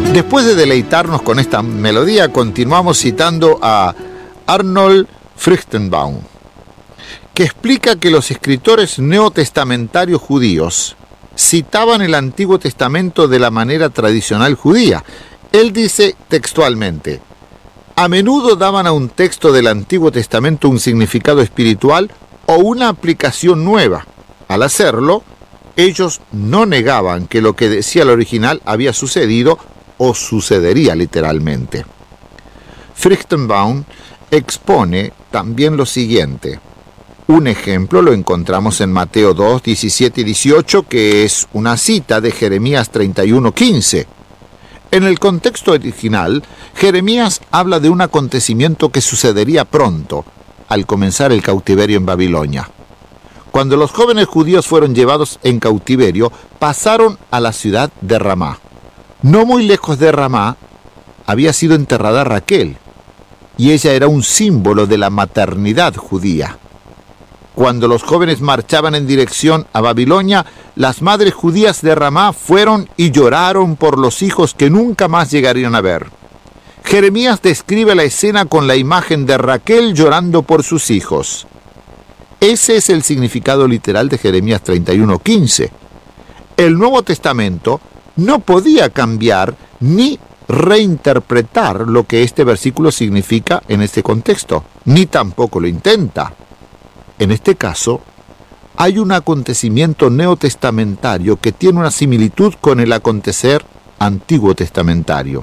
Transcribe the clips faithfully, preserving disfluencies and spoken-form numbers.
Después de deleitarnos con esta melodía, continuamos citando a Arnold Fruchtenbaum, que explica que los escritores neotestamentarios judíos citaban el Antiguo Testamento de la manera tradicional judía. Él dice textualmente: a menudo daban a un texto del Antiguo Testamento un significado espiritual o una aplicación nueva. Al hacerlo, ellos no negaban que lo que decía el original había sucedido o sucedería literalmente. Fruchtenbaum expone también lo siguiente. Un ejemplo lo encontramos en Mateo dos, diecisiete y dieciocho, que es una cita de Jeremías treinta y uno, quince. En el contexto original, Jeremías habla de un acontecimiento que sucedería pronto, al comenzar el cautiverio en Babilonia. Cuando los jóvenes judíos fueron llevados en cautiverio, pasaron a la ciudad de Ramá. No muy lejos de Ramá había sido enterrada Raquel, y ella era un símbolo de la maternidad judía. Cuando los jóvenes marchaban en dirección a Babilonia, las madres judías de Ramá fueron y lloraron por los hijos que nunca más llegarían a ver. Jeremías describe la escena con la imagen de Raquel llorando por sus hijos. Ese es el significado literal de Jeremías treinta y uno, quince. El Nuevo Testamento no podía cambiar ni reinterpretar lo que este versículo significa en este contexto, ni tampoco lo intenta. En este caso, hay un acontecimiento neotestamentario que tiene una similitud con el acontecer antiguo testamentario.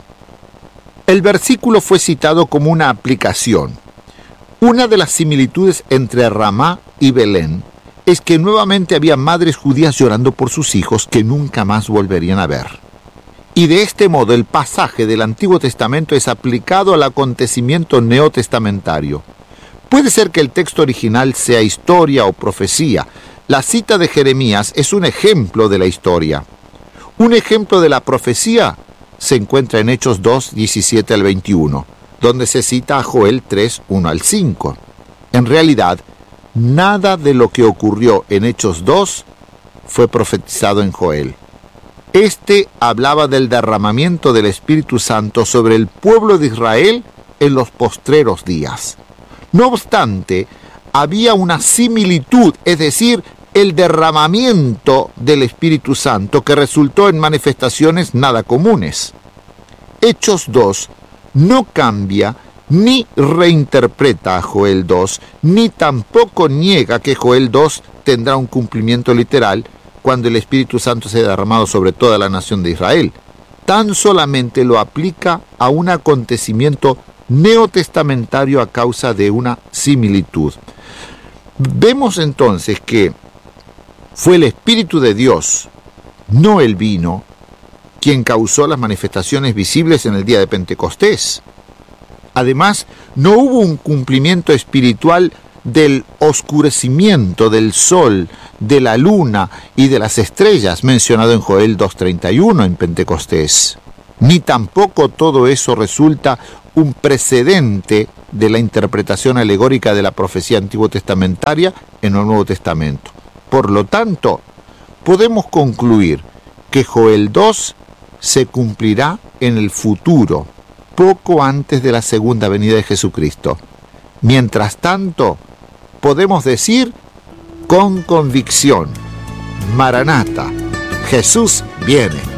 El versículo fue citado como una aplicación. Una de las similitudes entre Ramá y Belén es que nuevamente había madres judías llorando por sus hijos que nunca más volverían a ver. Y de este modo el pasaje del Antiguo Testamento es aplicado al acontecimiento neotestamentario. Puede ser que el texto original sea historia o profecía. La cita de Jeremías es un ejemplo de la historia. Un ejemplo de la profecía se encuentra en Hechos dos, diecisiete al veintiuno, donde se cita a Joel tres, uno al cinco. En realidad, nada de lo que ocurrió en Hechos dos fue profetizado en Joel. Este hablaba del derramamiento del Espíritu Santo sobre el pueblo de Israel en los postreros días. No obstante, había una similitud, es decir, el derramamiento del Espíritu Santo que resultó en manifestaciones nada comunes. Hechos dos no cambia ni reinterpreta a Joel dos, ni tampoco niega que Joel dos tendrá un cumplimiento literal cuando el Espíritu Santo sea derramado sobre toda la nación de Israel. Tan solamente lo aplica a un acontecimiento neotestamentario a causa de una similitud. Vemos entonces que fue el Espíritu de Dios, no el vino, quien causó las manifestaciones visibles en el día de Pentecostés. Además, no hubo un cumplimiento espiritual del oscurecimiento del sol, de la luna y de las estrellas mencionado en Joel dos treinta y uno en Pentecostés. Ni tampoco todo eso resulta un precedente de la interpretación alegórica de la profecía antiguo testamentaria en el Nuevo Testamento. Por lo tanto, podemos concluir que Joel dos se cumplirá en el futuro, poco antes de la segunda venida de Jesucristo. Mientras tanto, podemos decir con convicción: Maranata, Jesús viene.